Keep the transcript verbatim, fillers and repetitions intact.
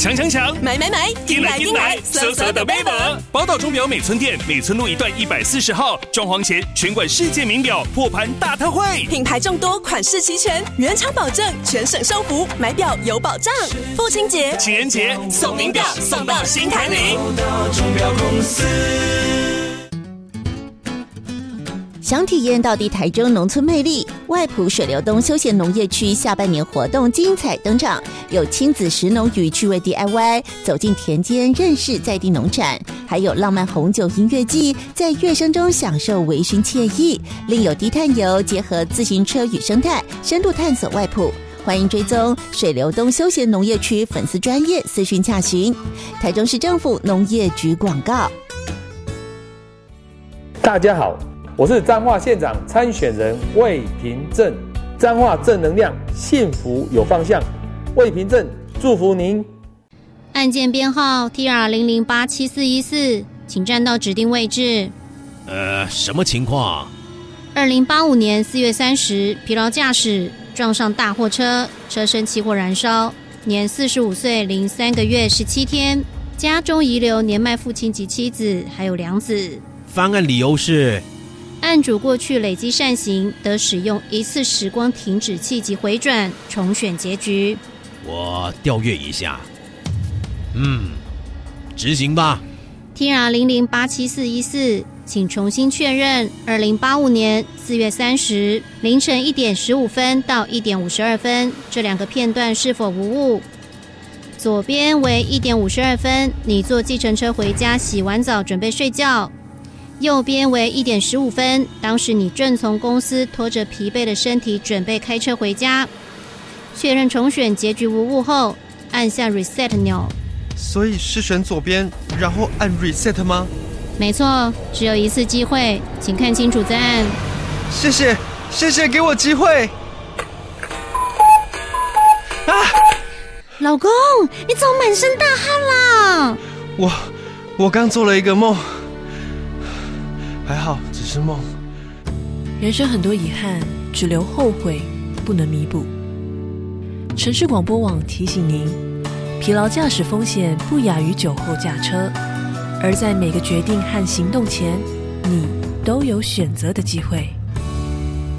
抢抢抢， 买买买， 进来进来，嗖嗖的妹儿！宝岛钟表美村店美村路一段一百四十号，装潢前全馆世界名表破盘大特惠， 品牌众多，款式齐全，原厂保证，全省收服，买表有保障。父亲节、 情人节送名表，送到心坎里。 宝岛钟表公司。 想体验到底台中农村魅力，外埔水流东休闲农业区下半年活动精彩登场，有亲子食农与趣味 D I Y， 走进田间认识在地农产，还有浪漫红酒音乐季，在乐声中享受微醺惬意，另有低碳游结合自行车与生态，深度探索外埔。欢迎追踪水流东休闲农业区粉丝专页私讯洽询。台中市政府农业局广告。 大家好，我是彰化县长参选人魏平正，彰化正能量，幸福有方向。魏平正祝福您。 案件编号 T R 零零八七四一四，请站到指定位置。 呃，什么情况？ 二零八五年四月三十，疲劳驾驶撞上大货车，车身起火燃烧，年四十五岁零三个月十七天，家中遗留年迈父亲及妻子，还有两子。 翻案理由是？ 案主过去累积善行，得使用一次时光停止器及回转重选结局。 我调阅一下。嗯，执行吧。 T R 零零八七四一四，请重新确认二零八五年四月三十凌晨一点十五分到一点五十二分这两个片段是否无误。左边为一点五十二分，你坐计程车回家，洗完澡准备睡觉。右边为一点十五分，当时你正从公司拖着疲惫的身体准备开车回家。确认重选结局无误后，按下 reset 钮。 所以是选左边，然后按 reset 吗？ 没错，只有一次机会，请看清楚再按。 谢谢，谢谢给我机会。啊！ 老公，你怎么满身大汗啦？ 我，我刚做了一个梦。还好，只是梦。 人生很多遗憾，只留后悔，不能弥补。城市广播网提醒您，疲劳驾驶风险不亚于酒后驾车，而在每个决定和行动前，你都有选择的机会。